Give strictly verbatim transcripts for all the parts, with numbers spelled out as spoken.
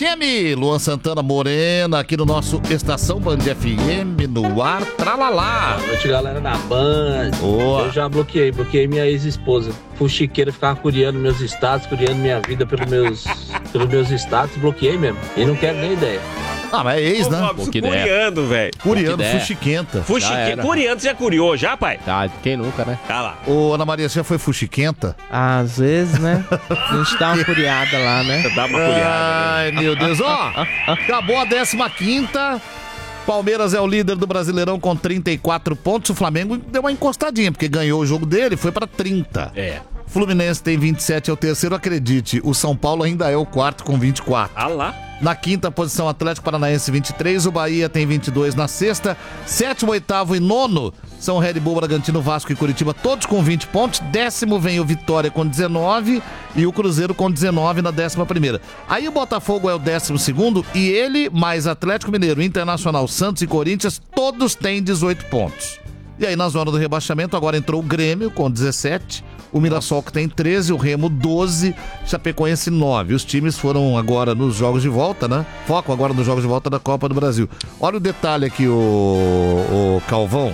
F M. Luan Santana Morena, aqui no nosso Estação Band F M, no ar, tralalá. Boa noite, galera da Band. Boa. Eu já bloqueei, bloqueei minha ex-esposa. Fuxiqueira, ficava curiando meus status, curiando minha vida pelos meus, pelos meus status, bloqueei mesmo. E não quero nem ideia. Ah, mas é ex, Ô, né? Robson, curiando, velho. Curiando, fuxiquenta. Fuxiquenta. Curiando, você já curiou já, pai? Tá, quem nunca, né? Tá lá. Ô, Ana Maria, você já foi fuxiquenta? Às vezes, né? A gente dá uma curiada lá, né? Dá uma curiada. Ai, meu Deus. Ó, acabou a décima quinta. Palmeiras é o líder do Brasileirão com trinta e quatro pontos. O Flamengo deu uma encostadinha, porque ganhou o jogo dele e foi pra trinta. É. Fluminense tem vinte e sete, é o terceiro, acredite. O São Paulo ainda é o quarto com vinte e quatro. Ah lá. Na quinta posição, Atlético Paranaense vinte e três, o Bahia tem vinte e dois na sexta, sétimo, oitavo e nono são Red Bull, Bragantino, Vasco e Curitiba, todos com vinte pontos. Décimo vem o Vitória com dezenove e o Cruzeiro com dezenove na décima primeira. Aí o Botafogo é o décimo segundo e ele, mais Atlético Mineiro, Internacional, Santos e Corinthians, todos têm dezoito pontos. E aí na zona do rebaixamento agora entrou o Grêmio com dezessete, o Mirassol que tem treze, o Remo doze, Chapecoense nove. Os times foram agora nos jogos de volta, né? Foco agora nos jogos de volta da Copa do Brasil. Olha o detalhe aqui, o, o Calvão.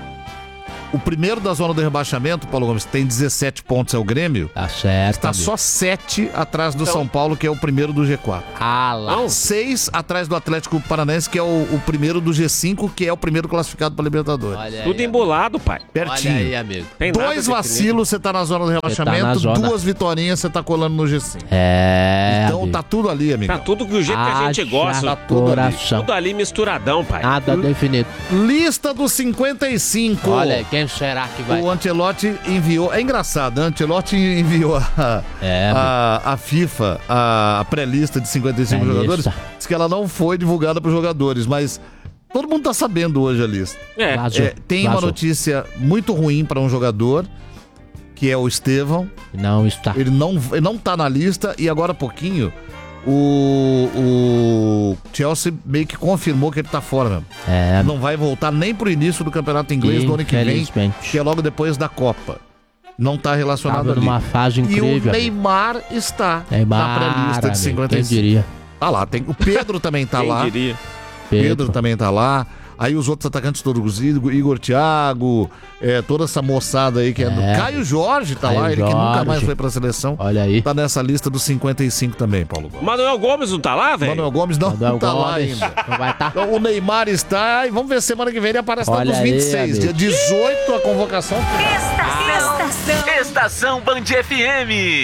O primeiro da zona do rebaixamento, Paulo Gomes, tem dezessete pontos, é o Grêmio. Tá certo. Está só sete atrás do São Paulo, que é o primeiro do G quatro. Ah lá. seis atrás do Atlético Paranaense, que é o, o primeiro do G cinco, que é o primeiro classificado para Libertadores. Olha Tudo aí, embolado, pai. Pertinho. Olha aí, amigo. Tem nada Dois definido. vacilos, você tá na zona do tá rebaixamento, na zona. duas vitorinhas, você tá colando no G cinco. É. Então amigo. tá tudo ali, amigo. Tá tudo do jeito que a gente Haja gosta. Tá tudo ali. coração. Tudo ali misturadão, pai. Nada definido. Lista dos cinquenta e cinco. Olha aí, quem será que vai? O Ancelotti enviou. É engraçado, né? Ancelotti enviou a, É, a, a FIFA, a, a pré-lista de cinquenta e cinco Pré-lista. jogadores. Diz que ela não foi divulgada para os jogadores, mas todo mundo tá sabendo hoje a lista. É. Vazou. É, tem uma Vazou. notícia muito ruim para um jogador, que é o Estevão. Não está. Ele não, ele não tá na lista e agora há pouquinho o, o Chelsea meio que confirmou que ele tá fora mesmo. É, Não vai voltar nem pro início do campeonato inglês do ano que vem, infelizmente. que é logo depois da Copa. Não tá relacionado Tava ali. numa fase E incrível. o amigo. Neymar está Neymar, na pré-lista de amigo, cinquenta e quem cinco. diria? Tá lá, tem, o Pedro também tá Quem lá. diria? Pedro. Pedro. também tá lá. Aí os outros atacantes todos, Igor, Igor Thiago, é, toda essa moçada aí que é, do... É. Caio Jorge tá Caio lá, ele que nunca Jorge. mais foi pra seleção. Olha aí. Tá nessa lista dos cinquenta e cinco também, Paulo Gomes. Manuel Gomes não tá lá, velho? Manuel Gomes não, Manuel tá lá Gomes. ainda. Não vai estar. Então, o Neymar está, e vamos ver semana que vem ele aparece lá Olha nos aí, vinte e seis. amigo. Dia dezoito a convocação. Estação, Estação Band F M.